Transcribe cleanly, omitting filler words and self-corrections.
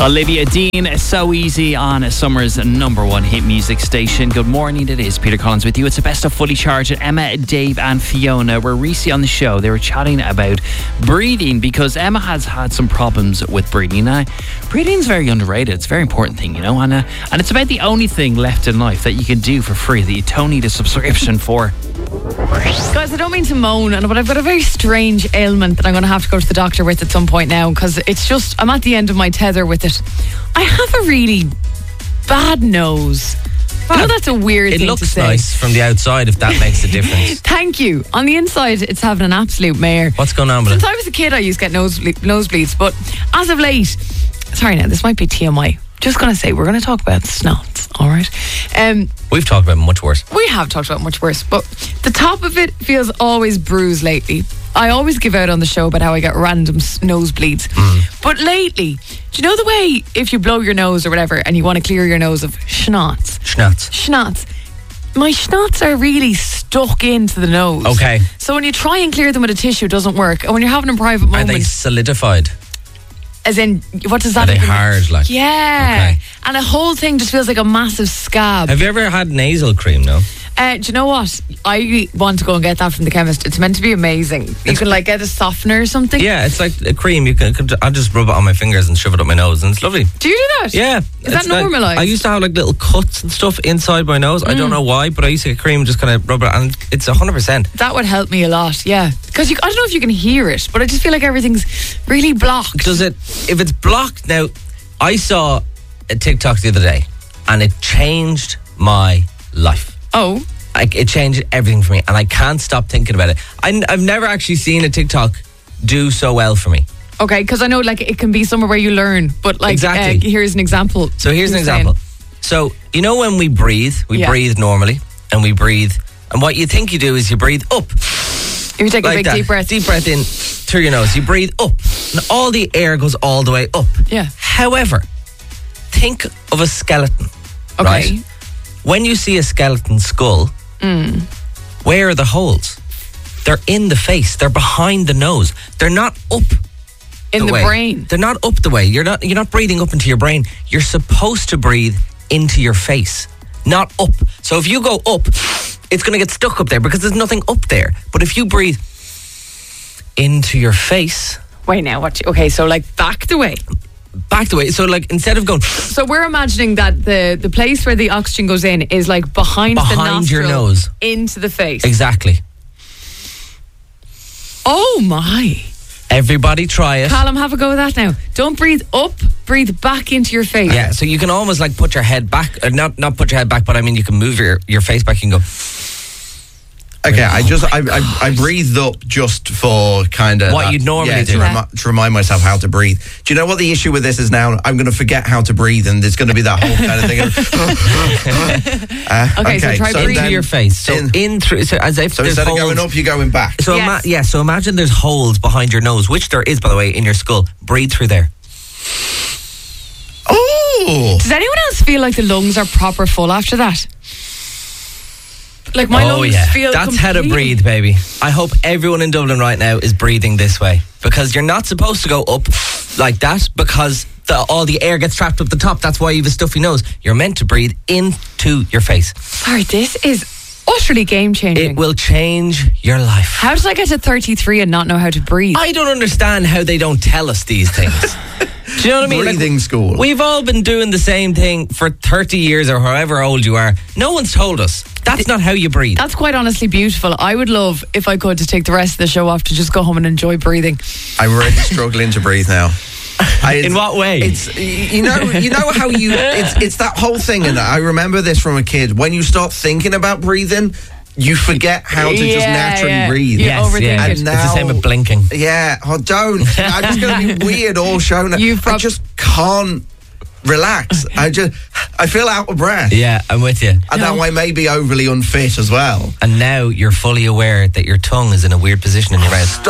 Olivia Dean, So Easy on Summer's number one hit music station. Good morning, it is Peter Collins with you. It's the best of Fully Charged. Emma, Dave and Fiona were recently on the show. They were chatting about breathing because Emma has had some problems with breathing. Now, breathing's very underrated. It's a very important thing, you know, and it's about the only thing left in life that you can do for free that you don't need a subscription for. Guys, I don't mean to moan, but I've got a very strange ailment that I'm going to have to go to the doctor with at some point now, because it's just, I'm at the end of my tether with it. I have a really bad nose. I know that's a weird thing to say. It looks nice from the outside, if that makes a difference. Thank you. On the inside, it's having an absolute mare. What's going on with Since it? I was a kid, I used to get nosebleeds, but as of late, sorry now, this might be TMI. Just going to say, we're going to talk about snots, all right? We've talked about much worse. We have talked about much worse, but the top of it feels always bruised lately. I always give out on the show about how I get random nosebleeds. But lately, do you know the way if you blow your nose or whatever and you want to clear your nose of schnots? Schnots. My schnots are really stuck into the nose. Okay. So when you try and clear them with a tissue, it doesn't work. And when you're having a private moment... Are they solidified? As in, what does that Are they even hard, like? Yeah. Okay. And the whole thing just feels like a massive scab. Have you ever had nasal cream, no? Do you know what? I want to go and get that from the chemist. It's meant to be amazing. You can like get a softener or something. Yeah, it's like a cream. I'll just rub it on my fingers and shove it up my nose, and it's lovely. Do you do that? Yeah. Is that normalised? I used to have like little cuts and stuff inside my nose. I don't know why, but I used to get cream and just kind of rub it, and it's 100%. That would help me a lot, yeah. Because I don't know if you can hear it, but I just feel like everything's really blocked. Does it? If it's blocked now, I saw a TikTok the other day, and it changed my life. Oh. It changed everything for me, and I can't stop thinking about it. I've never actually seen a TikTok do so well for me. Okay, because I know like it can be somewhere where you learn, but like Exactly. Here's an example. So here's an example. So you know when we breathe breathe normally, and we breathe, and what you think you do is you breathe up. You take like a big that. deep breath. Deep breath in through your nose. You breathe up, and all the air goes all the way up. Yeah. However, think of a skeleton. Okay. Right? When you see a skeleton skull, where are the holes? They're in the face. They're behind the nose. They're not up In the way. brain. They're not up the way. You're not breathing up into your brain. You're supposed to breathe into your face, not up. So if you go up, it's going to get stuck up there because there's nothing up there. But if you breathe into your face... Wait now, what? Okay, so like back the way. Back the way. So like instead of going... So we're imagining that the place where the oxygen goes in is like behind the nostril, your nose. into the face. Exactly. Oh my. Everybody try it. Callum, have a go with that now. Don't breathe up, breathe back into your face. Yeah, so you can almost like put your head back, not put your head back, but I mean you can move your face back and go... Okay, I breathed up just for kind of... What you'd normally do. To remind myself how to breathe. Do you know what the issue with this is now? I'm going to forget how to breathe, and there's going to be that whole kind of thing of... Okay, so try breathing into your face. So in through... So as if so there's instead holes, of going up, you're going back. So Yes. so imagine there's holes behind your nose, which there is, by the way, in your skull. Breathe through there. Oh! Does anyone else feel like the lungs are proper full after that? Like my lungs feel That's how to breathe, baby. I hope everyone in Dublin right now is breathing this way, because you're not supposed to go up like that, because all the air gets trapped up the top. That's why you have a stuffy nose. You're meant to breathe into your face. Sorry, this is utterly game changing. It will change your life. How did I get to 33 and not know how to breathe? I don't understand how they don't tell us these things. Do you know what I mean? Breathing school. We've all been doing the same thing for 30 years or however old you are. No one's told us. That's not how you breathe. That's quite honestly beautiful. I would love, if I could, to take the rest of the show off to just go home and enjoy breathing. I'm really struggling to breathe now. In what way? It's you know how you it's that whole thing, and I remember this from a kid. When you start thinking about breathing, you forget how to just naturally breathe. You overthink it. And now, it's the same with blinking. Yeah, don't. I'm just going to be weird all show now. I just can't relax. I feel out of breath. Yeah, I'm with you. And that way may be overly unfit as well. And now you're fully aware that your tongue is in a weird position in your mouth.